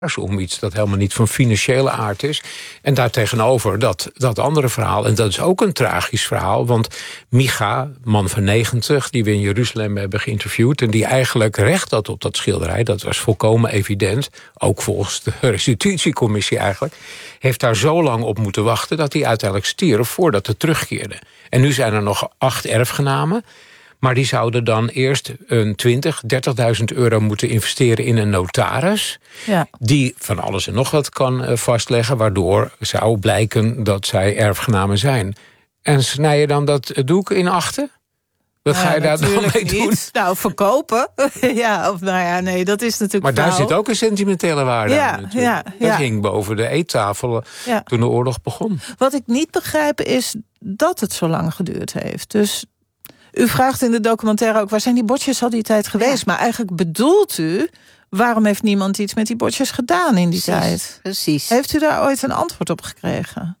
om iets dat helemaal niet van financiële aard is. En daartegenover dat andere verhaal. En dat is ook een tragisch verhaal. Want Micha, man van 90, die we in Jeruzalem hebben geïnterviewd, en die eigenlijk recht had op dat schilderij, dat was volkomen evident, ook volgens de restitutiecommissie eigenlijk, heeft daar zo lang op moeten wachten dat hij uiteindelijk stierf voordat het terugkeerde. En nu zijn er nog 8 erfgenamen. Maar die zouden dan eerst een 30.000 euro moeten investeren in een notaris. Ja. Die van alles en nog wat kan vastleggen, waardoor zou blijken dat zij erfgenamen zijn. En snij je dan dat doek in 8? Wat ga je daar dan mee doen? Nou, verkopen. Nee, dat is natuurlijk maar daar zit ook een sentimentele waarde aan natuurlijk. Dat hing boven de eettafel toen de oorlog begon. Wat ik niet begrijp is dat het zo lang geduurd heeft. Dus u vraagt in de documentaire ook, waar zijn die bordjes al die tijd geweest? Ja. Maar eigenlijk bedoelt u, waarom heeft niemand iets met die bordjes gedaan in die tijd? Precies. Heeft u daar ooit een antwoord op gekregen?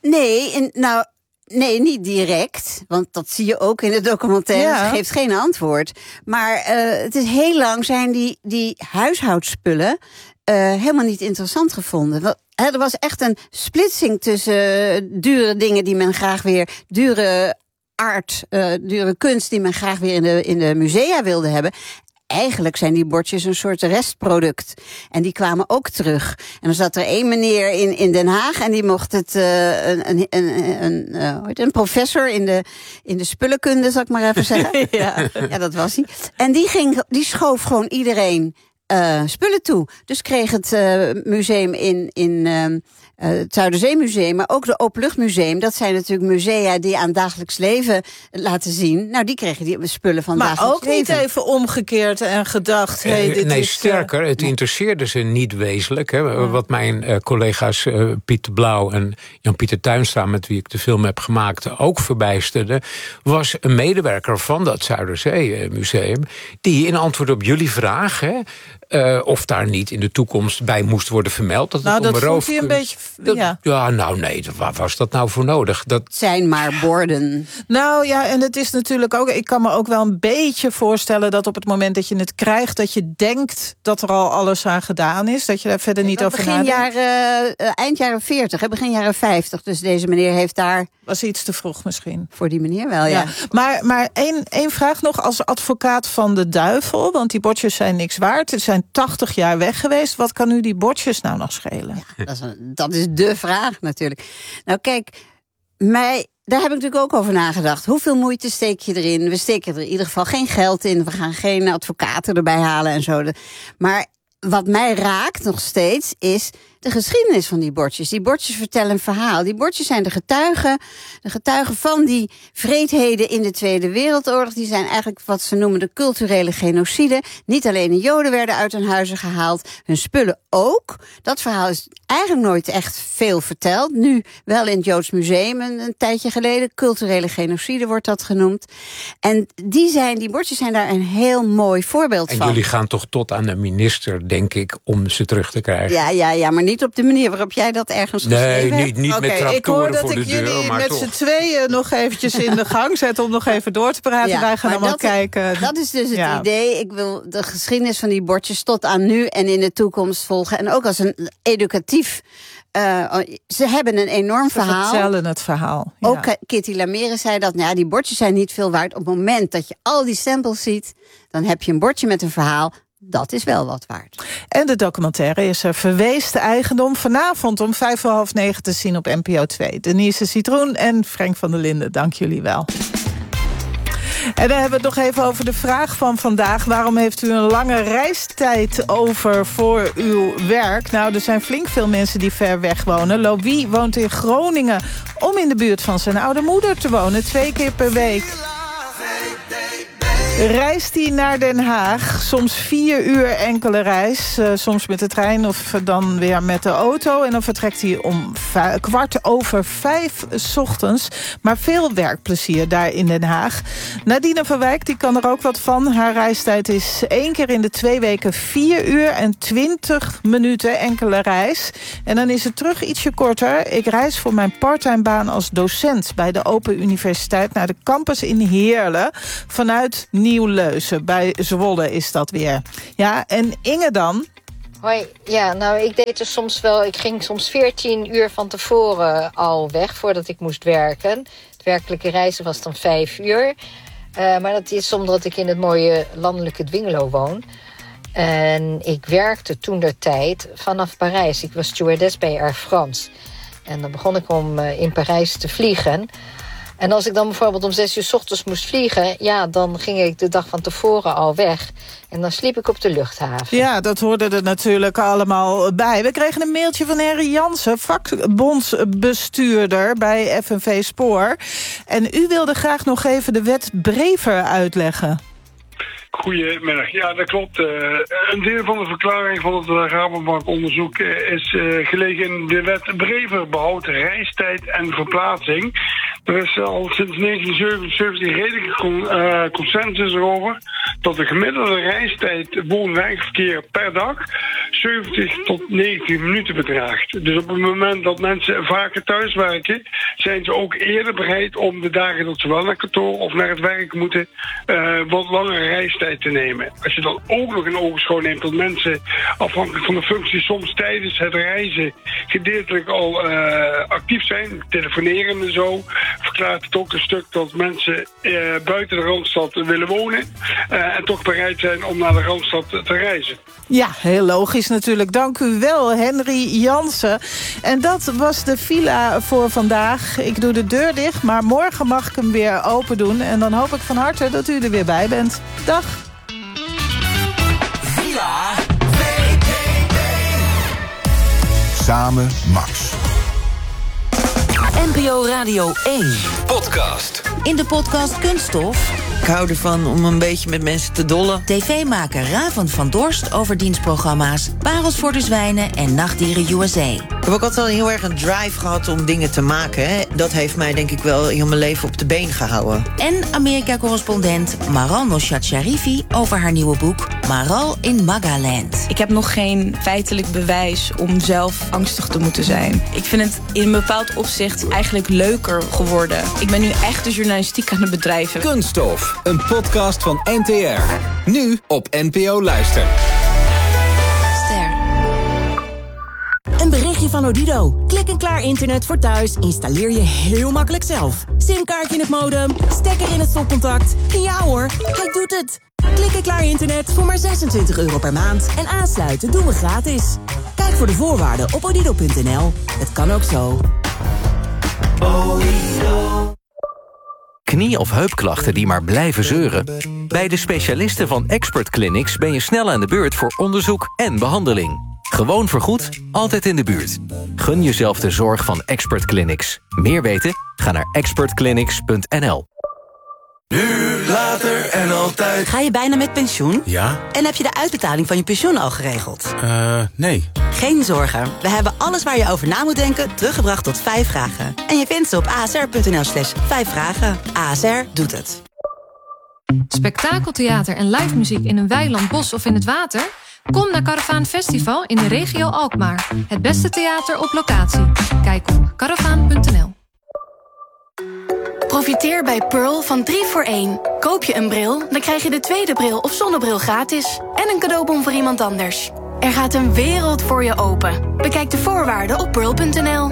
Nee, niet direct. Want dat zie je ook in de documentaire. Ja. Ze geeft geen antwoord. Maar het is heel lang zijn die huishoudspullen helemaal niet interessant gevonden. Er was echt een splitsing tussen dure dingen die men graag weer, dure kunst die men graag weer in de musea wilde hebben. Eigenlijk zijn die bordjes een soort restproduct. En die kwamen ook terug. En dan zat er 1 meneer in Den Haag en die mocht het een professor in de spullenkunde, zal ik maar even zeggen. Ja, dat was hij. En die schoof gewoon iedereen spullen toe. Dus kreeg het museum in het Zuiderzeemuseum, maar ook de Openluchtmuseum. Dat zijn natuurlijk musea die aan dagelijks leven laten zien. Nou, die kregen die spullen van dagelijks leven. Maar ook niet even omgekeerd en gedacht, sterker, het interesseerde ze niet wezenlijk. Hè. Ja. Wat mijn collega's Piet de Blauw en Jan-Pieter Tuinstra, met wie ik de film heb gemaakt, ook verbijsterde, was een medewerker van dat Zuiderzeemuseum, die in antwoord op jullie vraag, of daar niet in de toekomst bij moest worden vermeld, dat het om dat vond hij een beetje. Waar was dat nou voor nodig? Dat zijn maar borden. Nou ja, en het is natuurlijk ook, ik kan me ook wel een beetje voorstellen dat op het moment dat je het krijgt, dat je denkt dat er al alles aan gedaan is, dat je daar verder niet over nadenkt. Eind jaren 40, begin jaren 50. Dus deze meneer heeft daar. Was iets te vroeg misschien. Voor die meneer wel, ja. Maar één vraag nog als advocaat van de duivel, want die bordjes zijn niks waard. Ze zijn 80 jaar weg geweest. Wat kan u die bordjes nou nog schelen? Ja, dat is de vraag natuurlijk. Nou kijk, daar heb ik natuurlijk ook over nagedacht. Hoeveel moeite steek je erin? We steken er in ieder geval geen geld in. We gaan geen advocaten erbij halen en zo. Maar wat mij raakt nog steeds is de geschiedenis van die bordjes. Die bordjes vertellen een verhaal. Die bordjes zijn de getuigen van die vreedheden in de Tweede Wereldoorlog. Die zijn eigenlijk wat ze noemen de culturele genocide. Niet alleen de Joden werden uit hun huizen gehaald, hun spullen ook. Dat verhaal is eigenlijk nooit echt veel verteld. Nu wel in het Joods Museum een tijdje geleden. Culturele genocide wordt dat genoemd. En die bordjes zijn daar een heel mooi voorbeeld van. En jullie gaan toch tot aan de minister, denk ik, om ze terug te krijgen? Ja, maar niet op de manier waarop jij dat ergens geschreven hebt. Niet met tractoren voor de deur. Ik hoor dat ik jullie met z'n tweeën nog eventjes in de gang zet om nog even door te praten. Ja, wij gaan allemaal kijken. Dat is dus het idee. Ik wil de geschiedenis van die bordjes tot aan nu en in de toekomst volgen. En ook als een educatief. Ze hebben een enorm verhaal. Ze vertellen het verhaal. Ja. Ook Kitty Lamere zei dat, die bordjes zijn niet veel waard. Op het moment dat je al die stempels ziet, dan heb je een bordje met een verhaal. Dat is wel wat waard. En de documentaire is verweesde eigendom. Vanavond om 8:55 te zien op NPO 2. Denise Citroen en Frank van der Linden, dank jullie wel. En dan hebben we het nog even over de vraag van vandaag. Waarom heeft u een lange reistijd over voor uw werk? Nou, er zijn flink veel mensen die ver weg wonen. Louis woont in Groningen om in de buurt van zijn oude moeder te wonen. 2 keer per week reist hij naar Den Haag. Soms 4 uur enkele reis. Soms met de trein of dan weer met de auto. En dan vertrekt hij om 5:15 ochtends. Maar veel werkplezier daar in Den Haag. Nadine van Wijk, die kan er ook wat van. Haar reistijd is 1 keer in de 2 weken 4 uur en 20 minuten enkele reis. En dan is het terug ietsje korter. Ik reis voor mijn parttime baan als docent bij de Open Universiteit naar de campus in Heerlen vanuit Nieuw-Leusen. Bij Zwolle is dat weer. Ja, en Inge dan? Hoi, ja, nou ik deed er soms wel... Ik ging soms 14 uur van tevoren al weg voordat ik moest werken. Het werkelijke reizen was dan 5 uur. Maar dat is omdat ik in het mooie landelijke Dwingelo woon. En ik werkte toentertijd vanaf Parijs. Ik was stewardess bij Air France. En dan begon ik om in Parijs te vliegen. En als ik dan bijvoorbeeld om 6 uur 's ochtends moest vliegen... ja, dan ging ik de dag van tevoren al weg. En dan sliep ik op de luchthaven. Ja, dat hoorde er natuurlijk allemaal bij. We kregen een mailtje van Henry Jansen, vakbondsbestuurder bij FNV Spoor. En u wilde graag nog even de wet Brever uitleggen. Goedemiddag. Ja, dat klopt. Een deel van de verklaring van het Rabobank-onderzoek is gelegen in de wet Brever, behoud reistijd en verplaatsing. Er is al sinds 1977 redelijke consensus erover dat de gemiddelde reistijd woon-werkverkeer per dag 70 tot 90 minuten bedraagt. Dus op het moment dat mensen vaker thuiswerken, zijn ze ook eerder bereid om de dagen dat ze wel naar kantoor of naar het werk moeten, wat langere reistijd te nemen. Als je dan ook nog in ogenschouw neemt dat mensen afhankelijk van de functie soms tijdens het reizen gedeeltelijk al actief zijn, telefoneren en zo, verklaart het ook een stuk dat mensen buiten de Randstad willen wonen en toch bereid zijn om naar de Randstad te reizen. Ja, heel logisch natuurlijk. Dank u wel, Henry Jansen. En dat was de villa voor vandaag. Ik doe de deur dicht, maar morgen mag ik hem weer open doen. En dan hoop ik van harte dat u er weer bij bent. Dag. Villa VPRO. Samen Max. NPO Radio 1. Podcast. In de podcast Kunststof. Ik hou ervan om een beetje met mensen te dollen. TV-maker Raven van Dorst over dienstprogramma's, Parels voor de Zwijnen en Nachtdieren USA. Ik heb ook altijd heel erg een drive gehad om dingen te maken. Hè. Dat heeft mij denk ik wel heel mijn leven op de been gehouden. En Amerika-correspondent Maral Noshat-Sharifi over haar nieuwe boek Maral in Magaland. Ik heb nog geen feitelijk bewijs om zelf angstig te moeten zijn. Ik vind het in een bepaald opzicht eigenlijk leuker geworden. Ik ben nu echt de journalistiek aan het bedrijven. Kunststof, een podcast van NTR. Nu op NPO Luister. Ster. Een berichtje van Odido. Klik en klaar internet voor thuis installeer je heel makkelijk zelf. Simkaartje in het modem, stekker in het stopcontact. Ja hoor, hij doet het. Klik en klaar internet voor maar €26 per maand. En aansluiten doen we gratis. Kijk voor de voorwaarden op odido.nl. Het kan ook zo. Knie- of heupklachten die maar blijven zeuren? Bij de specialisten van Expert Clinics ben je snel aan de beurt voor onderzoek en behandeling. Gewoon vergoed, altijd in de buurt. Gun jezelf de zorg van Expert Clinics. Meer weten? Ga naar expertclinics.nl. Nu, later en altijd. Ga je bijna met pensioen? Ja? En heb je de uitbetaling van je pensioen al geregeld? Nee. Geen zorgen. We hebben alles waar je over na moet denken teruggebracht tot 5 vragen. En je vindt ze op asr.nl/5 vragen. ASR doet het. Spektakeltheater en live muziek in een weiland, bos of in het water? Kom naar Caravaan Festival in de regio Alkmaar. Het beste theater op locatie. Kijk op caravaan.nl. Profiteer bij Pearl van 3 voor 1. Koop je een bril, dan krijg je de tweede bril of zonnebril gratis. En een cadeaubon voor iemand anders. Er gaat een wereld voor je open. Bekijk de voorwaarden op pearl.nl.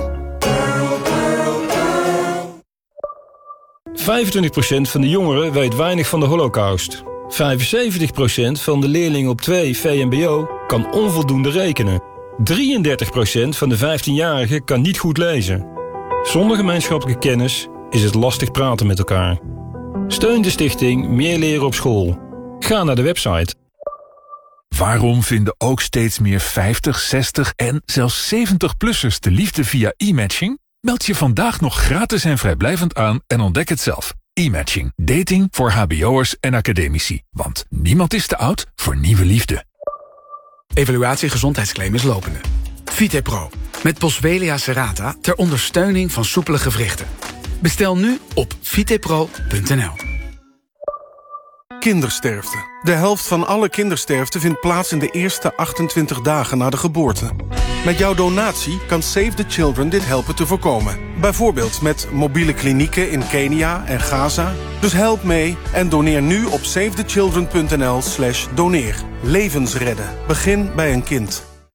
25% van de jongeren weet weinig van de Holocaust. 75% van de leerlingen op 2 VMBO kan onvoldoende rekenen. 33% van de 15-jarigen kan niet goed lezen. Zonder gemeenschappelijke kennis is het lastig praten met elkaar. Steun de stichting Meer Leren op School. Ga naar de website. Waarom vinden ook steeds meer 50, 60 en zelfs 70-plussers de liefde via e-matching? Meld je vandaag nog gratis en vrijblijvend aan en ontdek het zelf. E-matching. Dating voor hbo'ers en academici. Want niemand is te oud voor nieuwe liefde. Evaluatie gezondheidsclaim is lopende. VitePro. Met Boswellia serrata ter ondersteuning van soepele gewrichten. Bestel nu op vitepro.nl. Kindersterfte. De helft van alle kindersterfte vindt plaats in de eerste 28 dagen na de geboorte. Met jouw donatie kan Save the Children dit helpen te voorkomen. Bijvoorbeeld met mobiele klinieken in Kenia en Gaza. Dus help mee en doneer nu op savethechildren.nl/doneer. Levens redden. Begin bij een kind.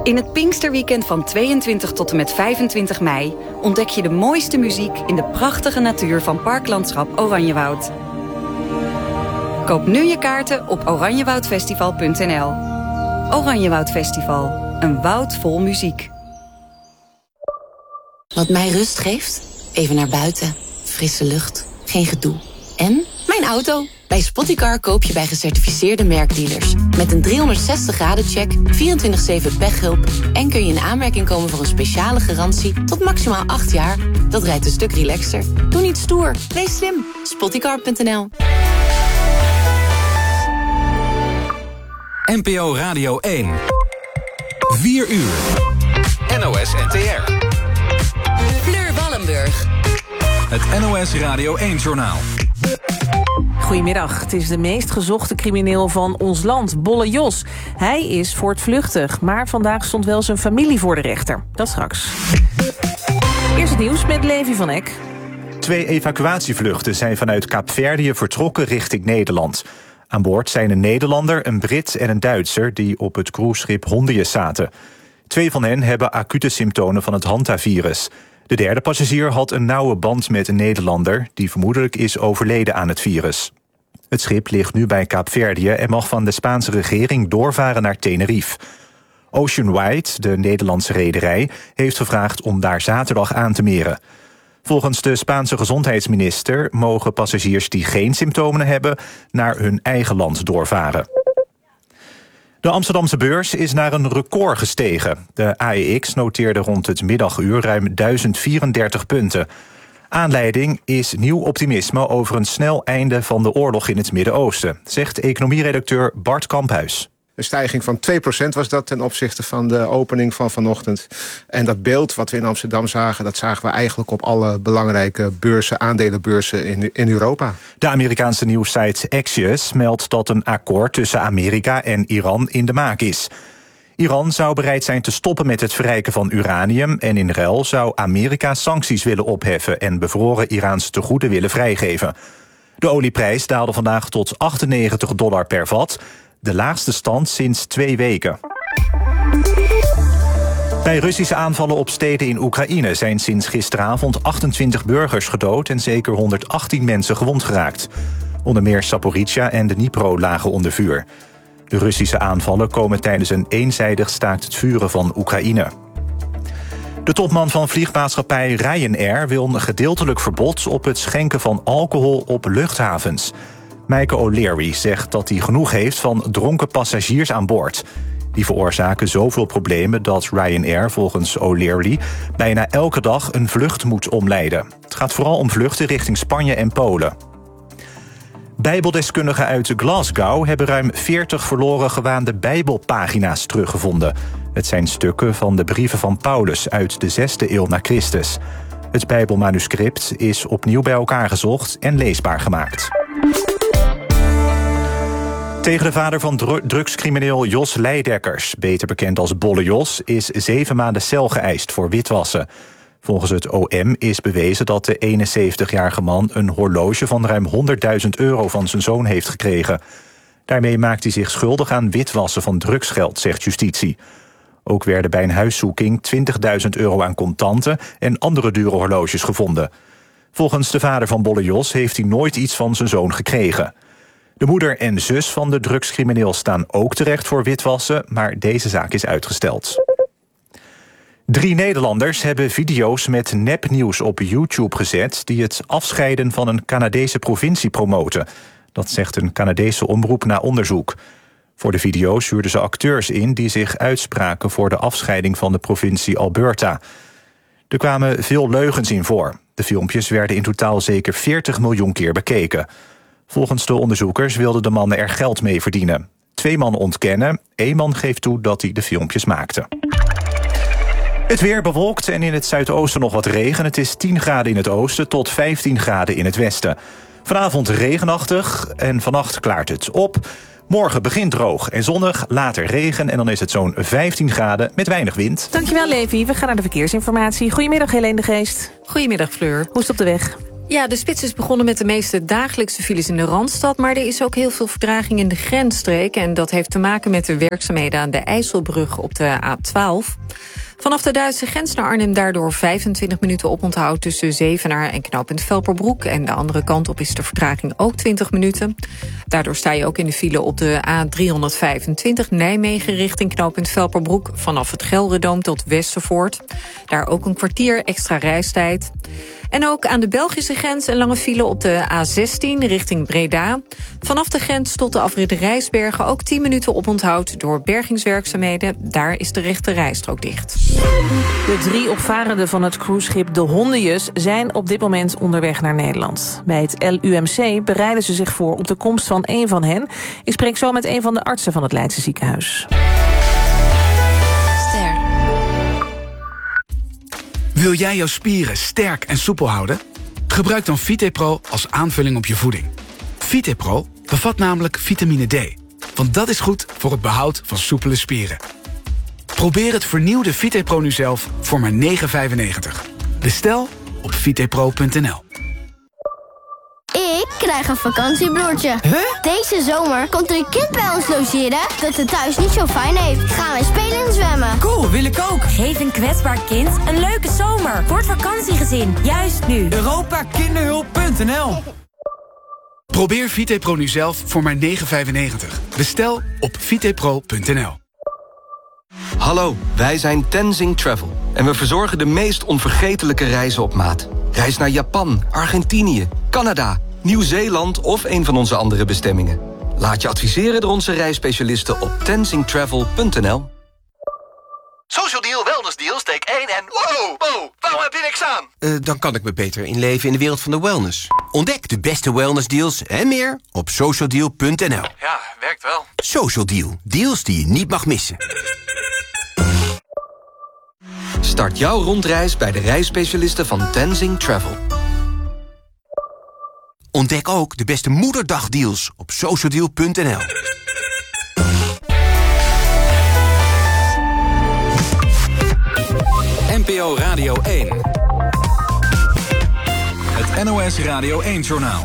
In het Pinksterweekend van 22 tot en met 25 mei... ontdek je de mooiste muziek in de prachtige natuur van Parklandschap Oranjewoud. Koop nu je kaarten op oranjewoudfestival.nl. Oranjewoud Festival, een woud vol muziek. Wat mij rust geeft? Even naar buiten, frisse lucht, geen gedoe. En mijn auto. Bij Spottycar koop je bij gecertificeerde merkdealers. Met een 360-graden-check, 24/7 pechhulp... en kun je in aanmerking komen voor een speciale garantie tot maximaal 8 jaar. Dat rijdt een stuk relaxter. Doe niet stoer, wees slim. Spottycar.nl. NPO Radio 1. 4 uur. NOS NTR. Fleur Wallenburg. Het NOS Radio 1-journaal. Goedemiddag, het is de meest gezochte crimineel van ons land, Bolle Jos. Hij is voortvluchtig, maar vandaag stond wel zijn familie voor de rechter. Dat straks. Eerst het nieuws met Levi van Eck. 2 evacuatievluchten zijn vanuit Kaapverdië vertrokken richting Nederland. Aan boord zijn een Nederlander, een Brit en een Duitser die op het cruiseschip Hondius zaten. 2 van hen hebben acute symptomen van het hantavirus. De derde passagier had een nauwe band met een Nederlander die vermoedelijk is overleden aan het virus. Het schip ligt nu bij Kaapverdië en mag van de Spaanse regering doorvaren naar Tenerife. Ocean Wide, de Nederlandse rederij, heeft gevraagd om daar zaterdag aan te meren. Volgens de Spaanse gezondheidsminister mogen passagiers die geen symptomen hebben naar hun eigen land doorvaren. De Amsterdamse beurs is naar een record gestegen. De AEX noteerde rond het middaguur ruim 1034 punten. Aanleiding is nieuw optimisme over een snel einde van de oorlog in het Midden-Oosten, zegt economieredacteur Bart Kamphuis. Een stijging van 2% was dat ten opzichte van de opening van vanochtend. En dat beeld wat we in Amsterdam zagen, dat zagen we eigenlijk op alle belangrijke beurzen, aandelenbeurzen in Europa. De Amerikaanse nieuwssite Axios meldt dat een akkoord tussen Amerika en Iran in de maak is. Iran zou bereid zijn te stoppen met het verrijken van uranium en in ruil zou Amerika sancties willen opheffen en bevroren Iraanse tegoeden willen vrijgeven. De olieprijs daalde vandaag tot $98 per vat. De laagste stand sinds 2 weken. Bij Russische aanvallen op steden in Oekraïne zijn sinds gisteravond 28 burgers gedood en zeker 118 mensen gewond geraakt. Onder meer Zaporizhzhia en Dnipro lagen onder vuur. De Russische aanvallen komen tijdens een eenzijdig staakt het vuren van Oekraïne. De topman van vliegmaatschappij Ryanair wil een gedeeltelijk verbod op het schenken van alcohol op luchthavens. Meike O'Leary zegt dat hij genoeg heeft van dronken passagiers aan boord. Die veroorzaken zoveel problemen dat Ryanair volgens O'Leary bijna elke dag een vlucht moet omleiden. Het gaat vooral om vluchten richting Spanje en Polen. Bijbeldeskundigen uit Glasgow hebben ruim 40 verloren gewaande Bijbelpagina's teruggevonden. Het zijn stukken van de brieven van Paulus uit de 6e eeuw na Christus. Het Bijbelmanuscript is opnieuw bij elkaar gezocht en leesbaar gemaakt. Tegen de vader van drugscrimineel Jos Leidekkers, beter bekend als Bolle Jos, is 7 maanden cel geëist voor witwassen. Volgens het OM is bewezen dat de 71-jarige man een horloge van ruim €100.000 van zijn zoon heeft gekregen. Daarmee maakt hij zich schuldig aan witwassen van drugsgeld, zegt justitie. Ook werden bij een huiszoeking €20.000 aan contanten en andere dure horloges gevonden. Volgens de vader van Bolle Jos heeft hij nooit iets van zijn zoon gekregen. De moeder en zus van de drugscrimineel staan ook terecht voor witwassen, maar deze zaak is uitgesteld. 3 Nederlanders hebben video's met nepnieuws op YouTube gezet die het afscheiden van een Canadese provincie promoten. Dat zegt een Canadese omroep na onderzoek. Voor de video's huurden ze acteurs in die zich uitspraken voor de afscheiding van de provincie Alberta. Er kwamen veel leugens in voor. De filmpjes werden in totaal zeker 40 miljoen keer bekeken. Volgens de onderzoekers wilden de mannen er geld mee verdienen. 2 mannen ontkennen, 1 man geeft toe dat hij de filmpjes maakte. Het weer bewolkt en in het zuidoosten nog wat regen. Het is 10 graden in het oosten tot 15 graden in het westen. Vanavond regenachtig en vannacht klaart het op. Morgen begint droog en zonnig, later regen en dan is het zo'n 15 graden met weinig wind. Dankjewel, Levi. We gaan naar de verkeersinformatie. Goedemiddag, Helene de Geest. Goedemiddag, Fleur. Hoe is het op de weg? Ja, de spits is begonnen met de meeste dagelijkse files in de Randstad, maar er is ook heel veel vertraging in de grensstreek. En dat heeft te maken met de werkzaamheden aan de IJsselbrug op de A12. Vanaf de Duitse grens naar Arnhem daardoor 25 minuten oponthoud tussen Zevenaar en knooppunt Velperbroek. En de andere kant op is de vertraging ook 20 minuten. Daardoor sta je ook in de file op de A325 Nijmegen richting knooppunt Velperbroek. Vanaf het Gelredoom tot Westervoort. Daar ook een kwartier extra reistijd. En ook aan de Belgische grens een lange file op de A16 richting Breda. Vanaf de grens tot de afrit Rijsbergen ook 10 minuten oponthoud door bergingswerkzaamheden. Daar is de rechte rijstrook dicht. De 3 opvarenden van het cruiseschip De Hondius zijn op dit moment onderweg naar Nederland. Bij het LUMC bereiden ze zich voor op de komst van een van hen. Ik spreek zo met een van de artsen van het Leidse ziekenhuis. Wil jij jouw spieren sterk en soepel houden? Gebruik dan VitePro als aanvulling op je voeding. VitePro bevat namelijk vitamine D. Want dat is goed voor het behoud van soepele spieren. Probeer het vernieuwde VitePro nu zelf voor maar €9,95. Bestel op vitepro.nl. Ik krijg een vakantiebroertje. Deze zomer komt er een kind bij ons logeren dat het thuis niet zo fijn heeft. Gaan wij spelen en zwemmen. Cool, wil ik ook. Geef een kwetsbaar kind een leuke zomer. Voor het vakantiegezin, juist nu. Europakinderhulp.nl. Probeer VitePro nu zelf voor maar €9,95. Bestel op vitepro.nl. Hallo, wij zijn Tenzing Travel. En we verzorgen de meest onvergetelijke reizen op maat. Reis naar Japan, Argentinië, Canada, Nieuw-Zeeland of een van onze andere bestemmingen. Laat je adviseren door onze reisspecialisten op tenzingtravel.nl. Social Deal, Wellness Deal, steek 1 en... Wow, waarom heb je niks aan? Dan kan ik me beter inleven in de wereld van de wellness. Ontdek de beste wellness deals en meer op socialdeal.nl. Ja, werkt wel. Social Deal, deals die je niet mag missen. Start jouw rondreis bij de reisspecialisten van Tenzing Travel. Ontdek ook de beste moederdagdeals op socialdeal.nl. NPO Radio 1. Het NOS Radio 1-journaal.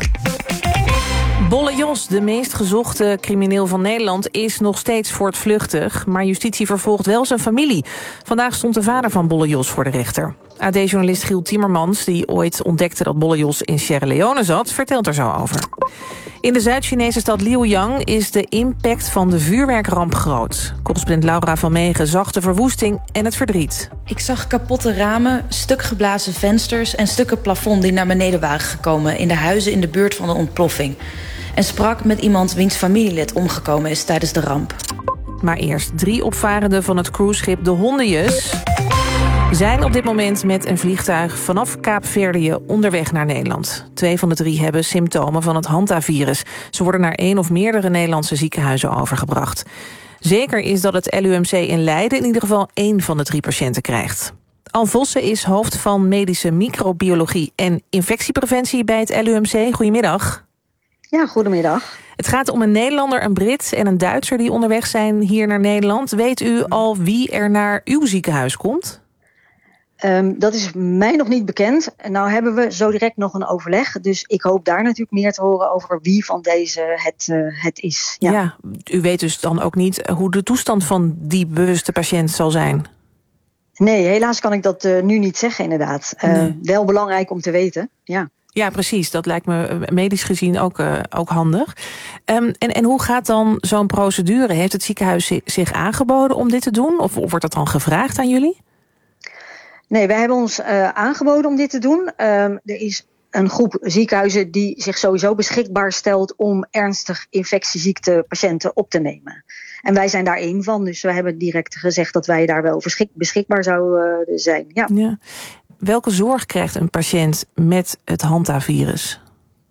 Bolle Jos, de meest gezochte crimineel van Nederland, is nog steeds voortvluchtig. Maar justitie vervolgt wel zijn familie. Vandaag stond de vader van Bolle Jos voor de rechter. AD-journalist Giel Timmermans, die ooit ontdekte dat Bolle Jos in Sierra Leone zat, vertelt er zo over. In de Zuid-Chinese stad Liuyang is de impact van de vuurwerkramp groot. Correspondent Laura van Meegen zag de verwoesting en het verdriet. Ik zag kapotte ramen, stuk geblazen vensters en stukken plafond die naar beneden waren gekomen in de huizen in de buurt van de ontploffing. En sprak met iemand wiens familielid omgekomen is tijdens de ramp. Maar eerst 3 opvarenden van het cruiseschip De Hondius zijn op dit moment met een vliegtuig vanaf Kaapverdië onderweg naar Nederland. 2 van de 3 hebben symptomen van het hantavirus. Ze worden naar 1 of meerdere Nederlandse ziekenhuizen overgebracht. Zeker is dat het LUMC in Leiden in ieder geval 1 van de 3 patiënten krijgt. Al Vossen is hoofd van medische microbiologie en infectiepreventie bij het LUMC. Goedemiddag. Ja, goedemiddag. Het gaat om een Nederlander, een Brit en een Duitser die onderweg zijn hier naar Nederland. Weet u al wie er naar uw ziekenhuis komt? Dat is mij nog niet bekend. Nou hebben we zo direct nog een overleg. Dus ik hoop daar natuurlijk meer te horen over wie van deze het is. Ja, u weet dus dan ook niet hoe de toestand van die bewuste patiënt zal zijn? Nee, helaas kan ik dat nu niet zeggen inderdaad. Wel belangrijk om te weten, ja. Ja, precies. Dat lijkt me medisch gezien ook handig. En hoe gaat dan zo'n procedure? Heeft het ziekenhuis zich aangeboden om dit te doen? Of wordt dat dan gevraagd aan jullie? Nee, wij hebben ons aangeboden om dit te doen. Er is een groep ziekenhuizen die zich sowieso beschikbaar stelt om ernstig infectieziekte patiënten op te nemen. En wij zijn daar één van, dus we hebben direct gezegd dat wij daar wel beschikbaar zouden zijn. Ja. Welke zorg krijgt een patiënt met het hantavirus?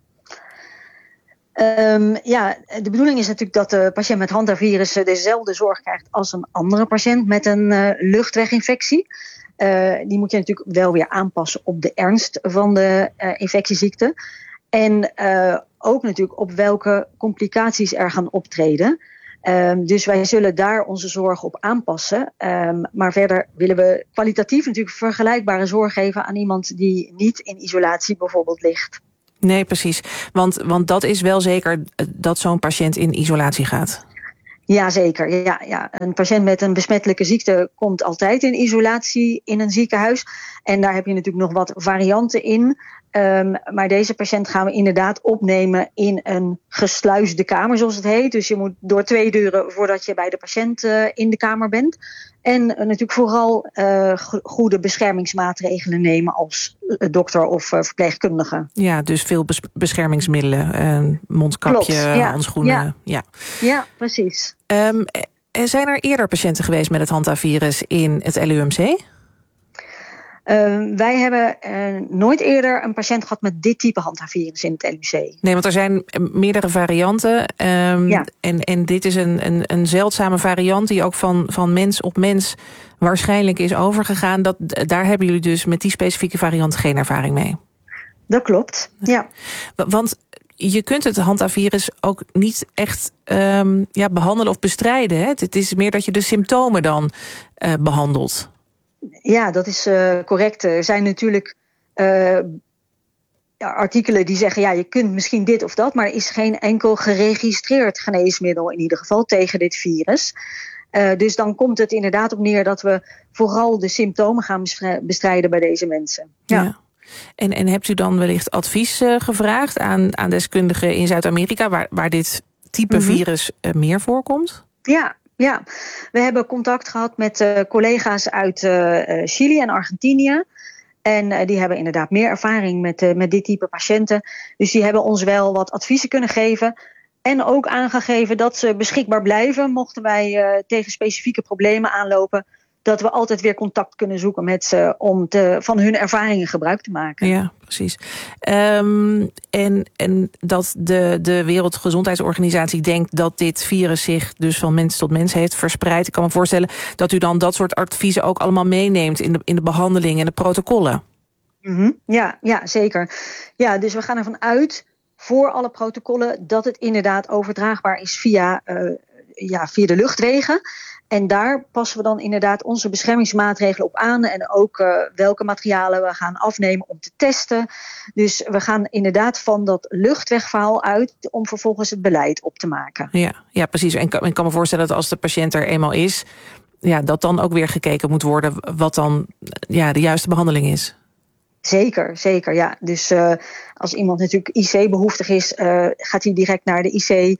De bedoeling is natuurlijk dat de patiënt met hantavirus dezelfde zorg krijgt als een andere patiënt met een luchtweginfectie. Die moet je natuurlijk wel weer aanpassen op de ernst van de infectieziekte. En ook natuurlijk op welke complicaties er gaan optreden. Dus wij zullen daar onze zorg op aanpassen. Maar verder willen we kwalitatief natuurlijk vergelijkbare zorg geven aan iemand die niet in isolatie bijvoorbeeld ligt. Nee, precies. Want dat is wel zeker dat zo'n patiënt in isolatie gaat. Jazeker, ja. Een patiënt met een besmettelijke ziekte komt altijd in isolatie in een ziekenhuis. En daar heb je natuurlijk nog wat varianten in. Maar deze patiënt gaan we inderdaad opnemen in een gesluisde kamer, zoals het heet. Dus je moet door 2 deuren voordat je bij de patiënt in de kamer bent. En natuurlijk vooral goede beschermingsmaatregelen nemen als dokter of verpleegkundige. Ja, dus veel beschermingsmiddelen, mondkapje, handschoenen. Ja, precies. Zijn er eerder patiënten geweest met het hantavirus in het LUMC? Wij hebben nooit eerder een patiënt gehad met dit type hantavirus in het LUC. Nee, want er zijn meerdere varianten. En dit is een zeldzame variant die ook van mens op mens waarschijnlijk is overgegaan. Daar hebben jullie dus met die specifieke variant geen ervaring mee. Dat klopt, ja. Want je kunt het hantavirus ook niet echt behandelen of bestrijden. Hè? Het is meer dat je de symptomen dan behandelt. Ja, dat is correct. Er zijn natuurlijk artikelen die zeggen, je kunt misschien dit of dat, maar er is geen enkel geregistreerd geneesmiddel in ieder geval tegen dit virus. Dus dan komt het inderdaad op neer dat we vooral de symptomen gaan bestrijden bij deze mensen. Ja. En hebt u dan wellicht advies gevraagd aan deskundigen in Zuid-Amerika waar dit type virus meer voorkomt? Ja, we hebben contact gehad met collega's uit Chili en Argentinië. En die hebben inderdaad meer ervaring met dit type patiënten. Dus die hebben ons wel wat adviezen kunnen geven. En ook aangegeven dat ze beschikbaar blijven mochten wij tegen specifieke problemen aanlopen. Dat we altijd weer contact kunnen zoeken met ze om van hun ervaringen gebruik te maken. Ja, precies. En dat de Wereldgezondheidsorganisatie denkt dat dit virus zich dus van mens tot mens heeft verspreid. Ik kan me voorstellen dat u dan dat soort adviezen ook allemaal meeneemt in de behandeling en de protocollen. Ja, zeker. Ja, dus we gaan ervan uit voor alle protocollen dat het inderdaad overdraagbaar is via de luchtwegen. En daar passen we dan inderdaad onze beschermingsmaatregelen op aan. En ook welke materialen we gaan afnemen om te testen. Dus we gaan inderdaad van dat luchtwegverhaal uit om vervolgens het beleid op te maken. Ja, precies. En ik kan me voorstellen dat als de patiënt er eenmaal is, dat dan ook weer gekeken moet worden wat dan de juiste behandeling is. Zeker, ja. Dus als iemand natuurlijk IC-behoeftig is, gaat hij direct naar de IC.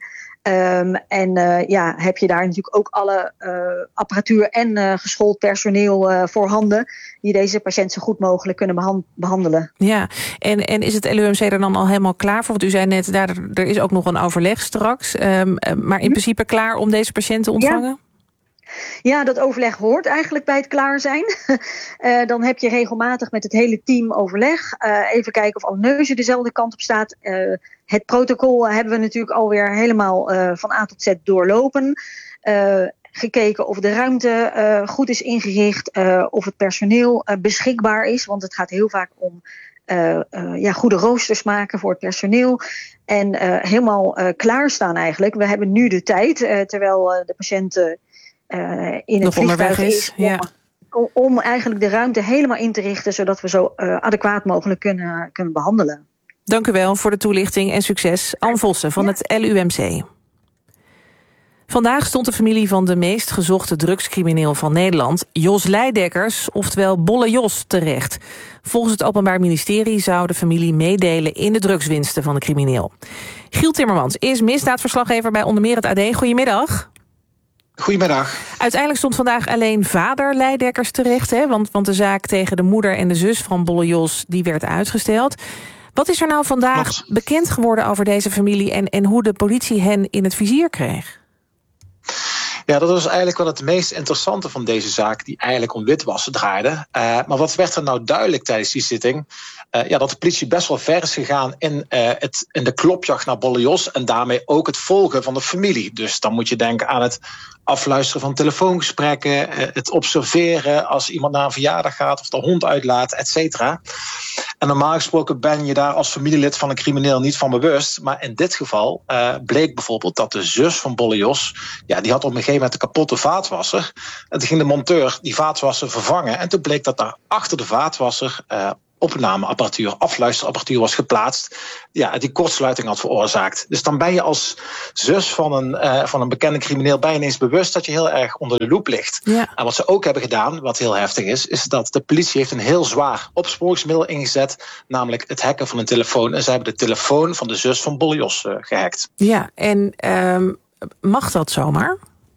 Heb je daar natuurlijk ook alle apparatuur en geschoold personeel voorhanden die deze patiënt zo goed mogelijk kunnen behandelen. Ja, en is het LUMC er dan al helemaal klaar voor? Want u zei net, er is ook nog een overleg straks. Maar in principe klaar om deze patiënt te ontvangen? Ja, dat overleg hoort eigenlijk bij het klaar zijn. Dan heb je regelmatig met het hele team overleg. Even kijken of alle neuzen dezelfde kant op staat. Het protocol hebben we natuurlijk alweer helemaal van A tot Z doorlopen. Gekeken of de ruimte goed is ingericht. Of het personeel beschikbaar is. Want het gaat heel vaak om goede roosters maken voor het personeel. En helemaal klaarstaan eigenlijk. We hebben nu de tijd, terwijl de patiënt in het vliegtuig is. Om eigenlijk de ruimte helemaal in te richten, zodat we zo adequaat mogelijk kunnen behandelen. Dank u wel voor de toelichting en succes. Anne Vossen van het LUMC. Vandaag stond de familie van de meest gezochte drugscrimineel van Nederland, Jos Leidekkers, oftewel Bolle Jos, terecht. Volgens het Openbaar Ministerie zou de familie meedelen in de drugswinsten van de crimineel. Giel Timmermans is misdaadverslaggever bij onder meer het AD. Goedemiddag. Goedemiddag. Uiteindelijk stond vandaag alleen vader Leidekkers terecht, hè? Want de zaak tegen de moeder en de zus van Bolle Jos die werd uitgesteld. Wat is er nou vandaag bekend geworden over deze familie en hoe de politie hen in het vizier kreeg? Ja, dat was eigenlijk wel het meest interessante van deze zaak, die eigenlijk om witwassen draaide. Maar wat werd er nou duidelijk tijdens die zitting? Dat de politie best wel ver is gegaan in de klopjacht naar Bolle Jos en daarmee ook het volgen van de familie. Dus dan moet je denken aan het afluisteren van telefoongesprekken, het observeren als iemand naar een verjaardag gaat of de hond uitlaat, et cetera. En normaal gesproken ben je daar als familielid van een crimineel niet van bewust. Maar in dit geval bleek bijvoorbeeld dat de zus van Bolle Jos, die had op een gegeven moment een kapotte vaatwasser. En toen ging de monteur die vaatwasser vervangen. En toen bleek dat daar achter de vaatwasser opnameapparatuur, afluisterapparatuur was geplaatst, die kortsluiting had veroorzaakt. Dus dan ben je als zus van een bekende crimineel bij ineens bewust dat je heel erg onder de loep ligt. Ja. En wat ze ook hebben gedaan, wat heel heftig is dat de politie heeft een heel zwaar opsporingsmiddel ingezet, namelijk het hacken van een telefoon. En ze hebben de telefoon van de zus van Bolle Jos gehackt. Ja, en mag dat zomaar?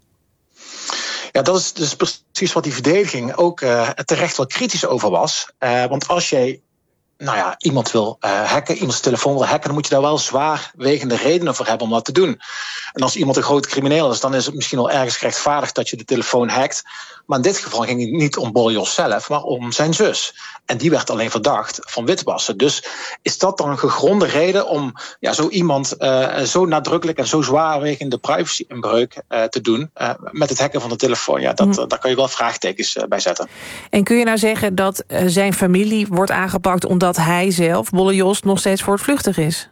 Ja, dat is dus precies wat die verdediging ook terecht wel kritisch over was. Want als jij iemand wil hacken, iemands telefoon wil hacken, dan moet je daar wel zwaarwegende redenen voor hebben om dat te doen. En als iemand een groot crimineel is, dan is het misschien wel ergens gerechtvaardigd dat je de telefoon hackt. Maar in dit geval ging het niet om Bolle Jos zelf, maar om zijn zus. En die werd alleen verdacht van witwassen. Dus is dat dan een gegronde reden om zo iemand zo nadrukkelijk en zo zwaarwegende privacy-inbreuk te doen met het hacken van de telefoon? Ja, daar kan je wel vraagtekens bij zetten. En kun je nou zeggen dat zijn familie wordt aangepakt omdat hij zelf, Bolle Jos, nog steeds voortvluchtig is?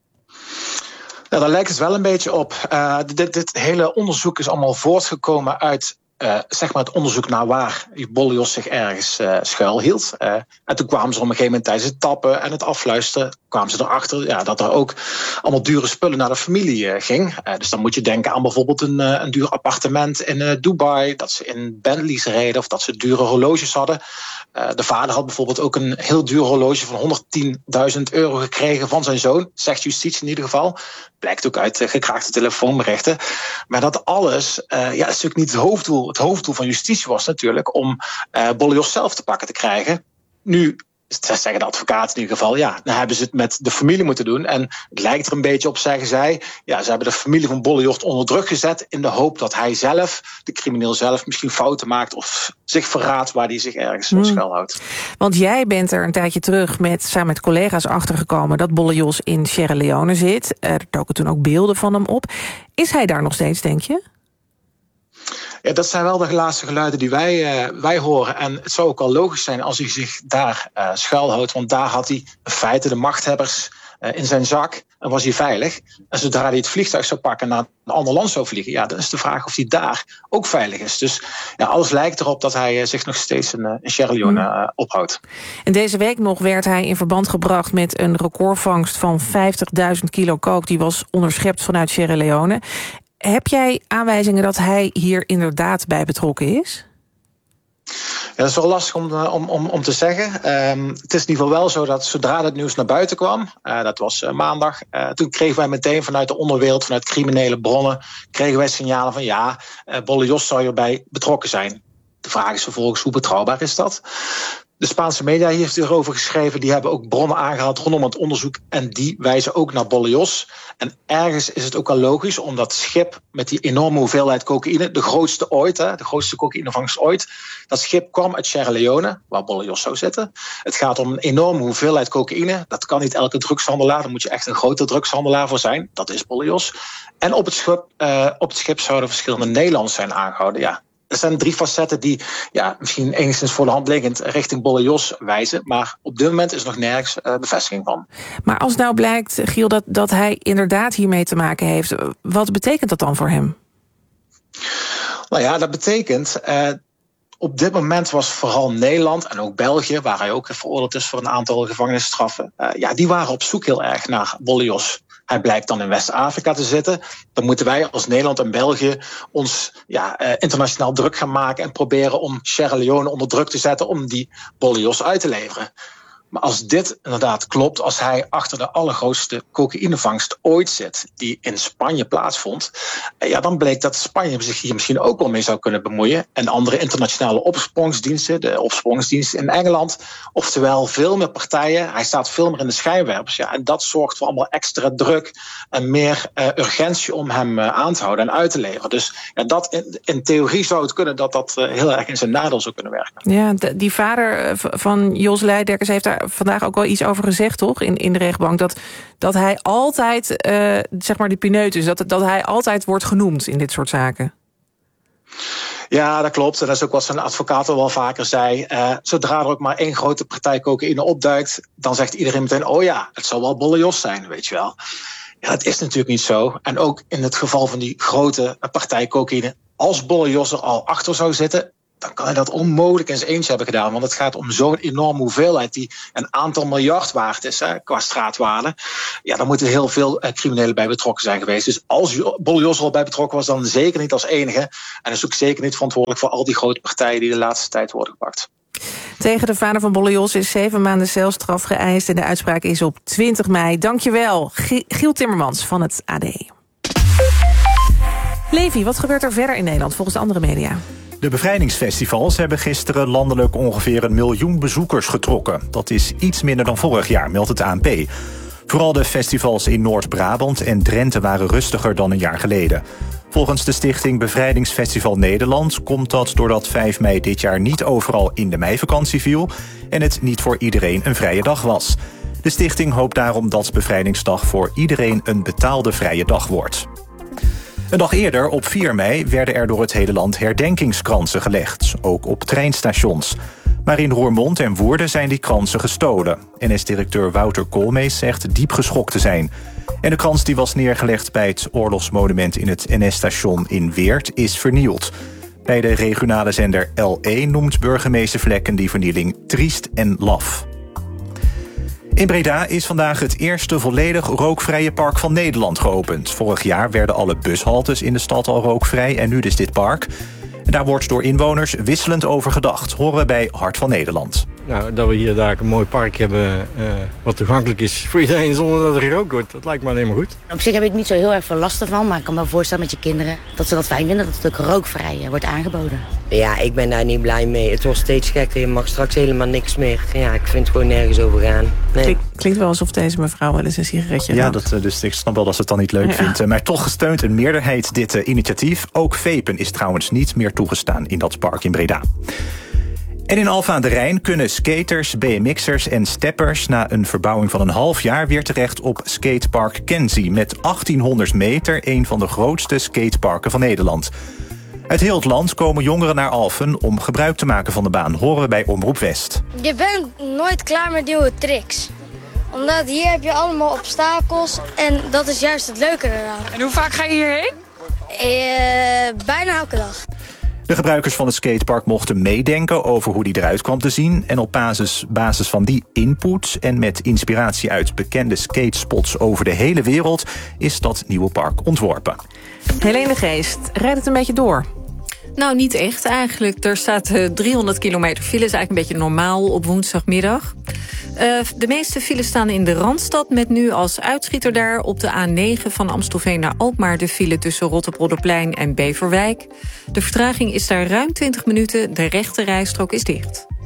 Ja, daar lijkt het wel een beetje op. Dit hele onderzoek is allemaal voortgekomen uit het onderzoek naar waar Bolle Jos zich ergens schuilhield. En toen kwamen ze op een gegeven moment tijdens het tappen en het afluisteren, kwamen ze erachter dat er ook allemaal dure spullen naar de familie ging. Dus dan moet je denken aan bijvoorbeeld een duur appartement in Dubai, dat ze in Bentleys reden of dat ze dure horloges hadden. De vader had bijvoorbeeld ook een heel duur horloge van €110.000 gekregen van zijn zoon, zegt justitie in ieder geval. Blijkt ook uit gekraakte telefoonberichten. Maar dat alles is natuurlijk niet het hoofddoel. Het hoofddoel van justitie was natuurlijk om Bolle Jos zelf te pakken te krijgen. Nu zeggen de advocaten in ieder geval, dan hebben ze het met de familie moeten doen. En het lijkt er een beetje op, zeggen zij, ze hebben de familie van Bolle Jos onder druk gezet in de hoop dat hij zelf, de crimineel zelf, misschien fouten maakt of zich verraadt waar hij zich ergens schuilhoudt. Want jij bent er een tijdje terug samen met collega's achtergekomen dat Bolle Jos in Sierra Leone zit. Er doken toen ook beelden van hem op. Is hij daar nog steeds, denk je? Ja, dat zijn wel de laatste geluiden die wij horen. En het zou ook wel logisch zijn als hij zich daar schuilhoudt. Want daar had hij in feite de machthebbers in zijn zak en was hij veilig. En zodra hij het vliegtuig zou pakken naar een ander land zou vliegen, dan is de vraag of hij daar ook veilig is. Dus alles lijkt erop dat hij zich nog steeds in Sierra Leone ophoudt. En deze week nog werd hij in verband gebracht met een recordvangst van 50.000 kilo kook. Die was onderschept vanuit Sierra Leone. Heb jij aanwijzingen dat hij hier inderdaad bij betrokken is? Ja, dat is wel lastig om te zeggen. Het is in ieder geval wel zo dat zodra het nieuws naar buiten kwam, dat was maandag, toen kregen wij meteen vanuit de onderwereld, vanuit criminele bronnen, kregen wij signalen van Bolle Jos zou hierbij betrokken zijn. De vraag is vervolgens, hoe betrouwbaar is dat? De Spaanse media heeft erover geschreven. Die hebben ook bronnen aangehaald rondom het onderzoek. En die wijzen ook naar Bolle Jos. En ergens is het ook wel logisch, omdat het schip met die enorme hoeveelheid cocaïne, de grootste ooit, de grootste cocaïnevangst ooit, dat schip kwam uit Sierra Leone, waar Bolle Jos zou zitten. Het gaat om een enorme hoeveelheid cocaïne. Dat kan niet elke drugshandelaar. Daar moet je echt een grote drugshandelaar voor zijn. Dat is Bolle Jos. En op het schip zouden verschillende Nederlanders zijn aangehouden. Ja. Er zijn 3 facetten die misschien enigszins voor de hand liggend richting Bolle Jos wijzen. Maar op dit moment is er nog nergens bevestiging van. Maar als nou blijkt, Giel, dat hij inderdaad hiermee te maken heeft, wat betekent dat dan voor hem? Nou ja, dat betekent, op dit moment was vooral Nederland en ook België, waar hij ook veroordeeld is voor een aantal gevangenisstraffen, die waren op zoek heel erg naar Bolle Jos. Hij blijkt dan in West-Afrika te zitten. Dan moeten wij als Nederland en België ons internationaal druk gaan maken en proberen om Sierra Leone onder druk te zetten om die Bolle Jos uit te leveren. Maar als dit inderdaad klopt, als hij achter de allergrootste cocaïnevangst ooit zit, die in Spanje plaatsvond, dan bleek dat Spanje zich hier misschien ook wel mee zou kunnen bemoeien. En andere internationale opsporingsdiensten, de opsporingsdienst in Engeland, oftewel veel meer partijen. Hij staat veel meer in de schijnwerpers. En dat zorgt voor allemaal extra druk en meer urgentie om hem aan te houden en uit te leveren. Dus dat in theorie zou het kunnen dat heel erg in zijn nadeel zou kunnen werken. Ja, die vader van Jos Leidekkers heeft daar vandaag ook wel iets over gezegd, toch? In de rechtbank. Dat hij altijd, die pineut is. Dat hij altijd wordt genoemd in dit soort zaken. Ja, dat klopt. En dat is ook wat zijn advocaat al wel vaker zei. Zodra er ook maar 1 grote partij cocaïne opduikt, dan zegt iedereen meteen, het zal wel Bolle Jos zijn, weet je wel. Ja, dat is natuurlijk niet zo. En ook in het geval van die grote partij cocaïne, als Bolle Jos er al achter zou zitten, dan kan hij dat onmogelijk in zijn eentje hebben gedaan. Want het gaat om zo'n enorme hoeveelheid die een aantal miljard waard is, qua straatwaarde. Ja, daar moeten heel veel criminelen bij betrokken zijn geweest. Dus als Bolle Jos er al bij betrokken was, dan zeker niet als enige. En is ook zeker niet verantwoordelijk voor al die grote partijen die de laatste tijd worden gepakt. Tegen de vader van Bolle Jos is 7 maanden celstraf geëist en de uitspraak is op 20 mei. Dankjewel, Giel Timmermans van het AD. Levi, wat gebeurt er verder in Nederland volgens de andere media? De bevrijdingsfestivals hebben gisteren landelijk ongeveer 1 miljoen bezoekers getrokken. Dat is iets minder dan vorig jaar, meldt het ANP. Vooral de festivals in Noord-Brabant en Drenthe waren rustiger dan een jaar geleden. Volgens de stichting Bevrijdingsfestival Nederland komt dat doordat 5 mei dit jaar niet overal in de meivakantie viel en het niet voor iedereen een vrije dag was. De stichting hoopt daarom dat Bevrijdingsdag voor iedereen een betaalde vrije dag wordt. Een dag eerder, op 4 mei, werden er door het hele land herdenkingskransen gelegd, ook op treinstations. Maar in Roermond en Woerden zijn die kransen gestolen. NS-directeur Wouter Koolmees zegt diep geschokt te zijn. En de krans die was neergelegd bij het oorlogsmonument in het NS-station in Weert is vernield. Bij de regionale zender L1 noemt burgemeester Vlekken die vernieling triest en laf. In Breda is vandaag het eerste volledig rookvrije park van Nederland geopend. Vorig jaar werden alle bushaltes in de stad al rookvrij en nu dus dit park. En daar wordt door inwoners wisselend over gedacht. Horen we bij Hart van Nederland. Nou, dat we hier daar een mooi park hebben wat toegankelijk is voor iedereen zonder dat er gerookt wordt. Dat lijkt me alleen maar goed. Op zich heb ik niet zo heel erg veel last ervan, maar ik kan me wel voorstellen met je kinderen dat ze dat fijn vinden dat het ook rookvrij wordt aangeboden. Ja, ik ben daar niet blij mee. Het wordt steeds gekker, je mag straks helemaal niks meer. Ja, ik vind het gewoon nergens over gaan. Nee. Klinkt wel alsof deze mevrouw wel eens een sigaretje Ja, dus ik snap wel dat ze het dan niet leuk vindt. Maar toch steunt een meerderheid dit initiatief. Ook vapen is trouwens niet meer toegestaan in dat park in Breda. En in Alphen aan de Rijn kunnen skaters, BMX'ers en steppers na een verbouwing van een half jaar weer terecht op skatepark Kenzie met 1800 meter, een van de grootste skateparken van Nederland. Uit heel het land komen jongeren naar Alphen om gebruik te maken van de baan, horen we bij Omroep West. Je bent nooit klaar met nieuwe tricks. Omdat hier heb je allemaal obstakels en dat is juist het leuke eraan. En hoe vaak ga je hierheen? Bijna elke dag. De gebruikers van het skatepark mochten meedenken over hoe die eruit kwam te zien. En op basis van die input en met inspiratie uit bekende skatespots over de hele wereld is dat nieuwe park ontworpen. Helene Geest, rijdt het een beetje door? Nou, niet echt eigenlijk. Er staat 300 kilometer file, is eigenlijk een beetje normaal op woensdagmiddag. De meeste files staan in de Randstad, met nu als uitschieter daar op de A9 van Amstelveen naar Alkmaar de file tussen Rotterpolderplein en Beverwijk. De vertraging is daar ruim 20 minuten, de rechte rijstrook is dicht.